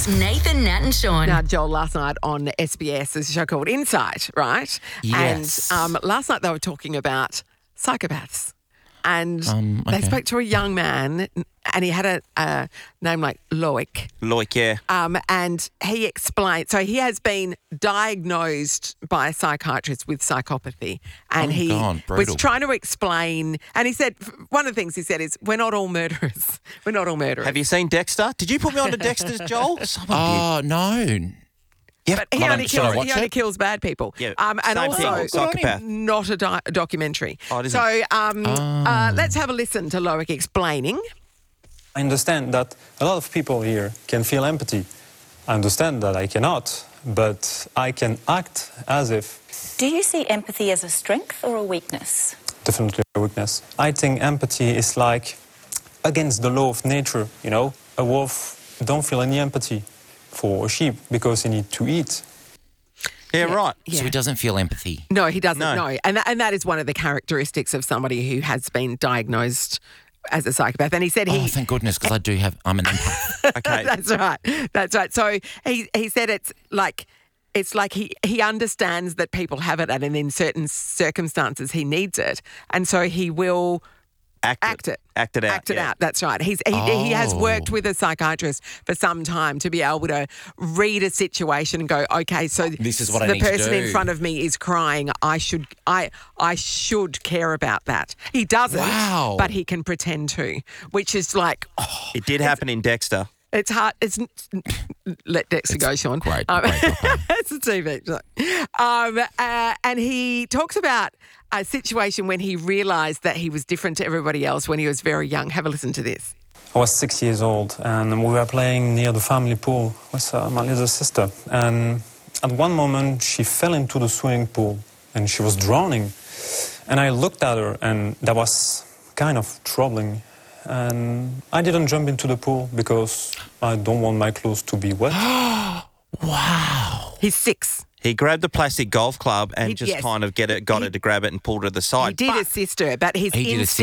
Nathan, Nat and Sean. Now, Joel, last night on SBS, there's a show called Insight, right? Yes. And last night they were talking about psychopaths. And they okay. spoke to a young man, and he had a name like Loic. Loic, yeah. And he explained, so he has been diagnosed by a psychiatrist with psychopathy. And he was brutal. trying to explain, and he said, one of the things he said is, we're not all murderers. We're not all murderers. Have you seen Dexter? Did you put me on to Dexter's, Joel? Someone Oh, no. But he only kills bad people. Yeah, and same also, thing, psychopath. not a documentary. Oh, it isn't. So let's have a listen to Loic explaining. I understand that a lot of people here can feel empathy. I understand that I cannot, but I can act as if. Do you see empathy as a strength or a weakness? Definitely a weakness. I think empathy is like against the law of nature, you know? A wolf don't feel any empathy for a sheep because he needs to eat. Yeah, right. So he doesn't feel empathy. No, he doesn't. No. No, and that is one of the characteristics of somebody who has been diagnosed as a psychopath. And he said Oh, thank goodness, because I'm an empath. Okay. That's right. So he said it's like he understands that people have it, and in certain circumstances he needs it, and so he will act it out. That's right. He has worked with a psychiatrist for some time to be able to read a situation and go, okay, so This is what I the need to person in do. front of me is crying. I should care about that. He doesn't, Wow. but he can pretend to, which is like, It did happen in Dexter. it's hard. Let Dexter go, Sean. Great program. It's a TV show. And he talks about a situation when he realised that he was different to everybody else when he was very young. Have a listen to this. I was 6 years old and we were playing near the family pool with my little sister. And at one moment she fell into the swimming pool and she was drowning. And I looked at her and that was kind of troubling. And I didn't jump into the pool because I don't want my clothes to be wet. Wow. He's 6. He grabbed the plastic golf club and Yes. kind of got her to grab it and pulled her to the side. He did assist her, but his He did instinct